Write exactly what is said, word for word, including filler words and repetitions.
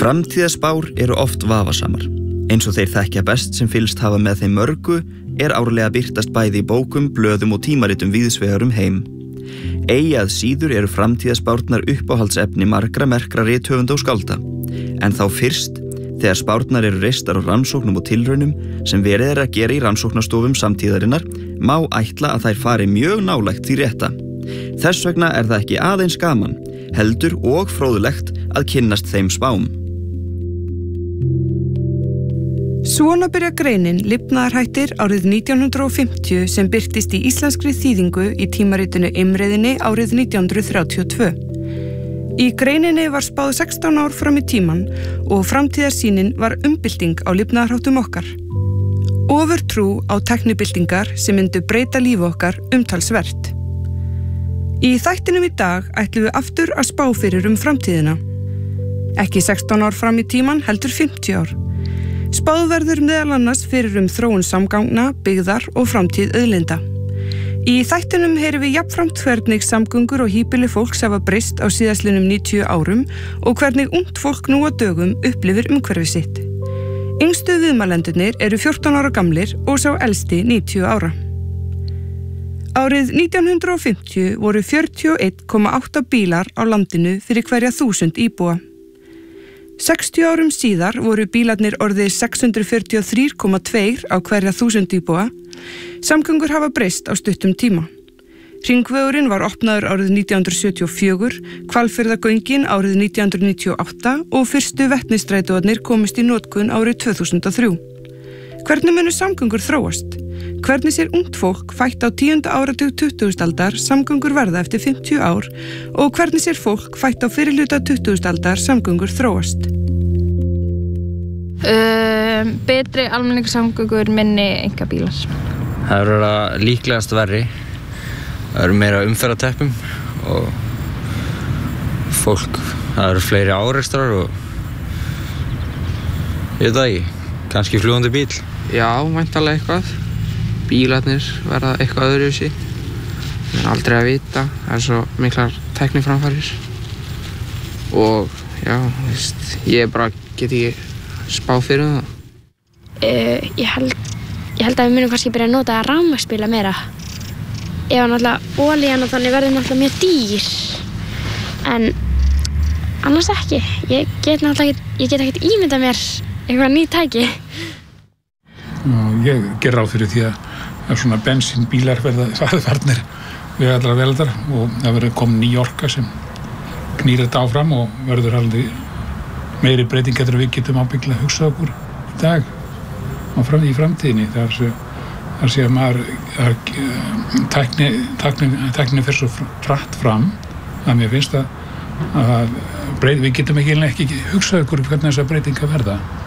Framtíðarspár eru oft vafasamar. Eins og þeir þekkja best sem fylgst hafa með þeim mörgu er árlega birtast bæði í bókum, blöðum og tímaritum víðsvegar um heim. Eigi að síður eru framtíðarspárnar uppáhaldsefni margra merkra rithöfunda og skálda. En þá fyrst, þegar spárnar eru reistar á rannsóknum og tilraunum sem verið er að gera í rannsóknarstofum samtíðarinnar, má ætla að þær fari mjög nálægt því rétta. Þess vegna er það ekki aðeins gaman, heldur og fróðlegt að kynnast þeim spám. Svona byrja greinin Lifnaðarhættir árið nítján hundrað og fimmtíu sem birtist í íslenskri þýðingu í tímaritinu Imreiðinni árið nítján hundruð þrjátíu og tvö. Í greininni var spáð sextán ár fram í tíman og framtíðarsýnin var umbylting á lifnaðarháttum okkar. Ofurtrú á tæknibyltingar sem myndu breyta lífi okkar umtalsvert. Í þættinum í dag ætlum við aftur að spá fyrir um framtíðina. Ekki sextán ár fram í tíman, heldur fimmtíu ár. Spáð verður meðal annars fyrir um þróun samgangna, byggðar og framtíð auðlinda. Í þættinum heyrum við jafnframt hvernig samgöngur og híbýli fólks hafa breyst á síðastliðnum níutíu árum og hvernig ungt fólk nú á dögum upplifir umhverfi sitt. Yngstu viðmælendurnir eru fjórtán ára gamlir og sá elsti níutíu ára. Árið nítján hundrað og fimmtíu voru fjörutíu og einn komma átta bílar á landinu fyrir hverja þúsund íbúa. sextíu árum síðar voru bílarnir orðið sex hundruð fjörutíu og þrjú komma tvö á hverja þúsund íbúa. Samgöngur hafa breyst á stuttum tíma. Hringvegurinn var opnaður árið nítján hundruð sjötíu og fjögur, Hvalfjarðargöngin árið nítján hundruð níutíu og átta og fyrstu vetnisstrætóarnir komist í notkun árið tvö þúsund og þrjú. Hvernig munu samgöngur þróast? Hvernig sér ungt fólk fætt á tíunda áratug tuttugustu aldar samgöngur verða eftir fimmtíu ár og hvernig sér fólk fætt á fyrri hluta tuttugustu aldar samgöngur þróast? Uh, betri almenningssamgöngur, minni einkabílar. Það eru að líklegast verri. Það eru meira umferðarteppum og fólk, það eru fleiri árekstrar og ég veit það ekki, kannski fljúgandi bíl. Já, væntanlega eitthvað. Bílarnir verða eitthvað öðruvísi. Það er aldrei að vita. Það er svo miklar tækniframfarir. Og já, veist, ég bara get ekki spá fyrir það. Uh, ég, held, ég held að við munum kannski byrja að nota rafmagnsbíla meira. Ef náttúrulega olían og þannig verður náttúrulega mjög dýr. En annars ekki. Ég get náttúrulega ekki, ég get ekkert ímyndað mér eitthvað ný tæki. Ég ger ráð fyrir því að, að svona bensínbílar verða farnir við allra veldar og það verður komin ný orka sem knýr þetta áfram og verður aldrei meiri breyting getur við getum ábyggilega hugsað okkur í dag og fram í framtíðinni. Þar sé, þar sé að maður að, tækni, tækni, tækni fer svo hratt fram að mér finnst að, að breyt, við getum ekki, ekki hugsað okkur hvernig þessar breytingar verða.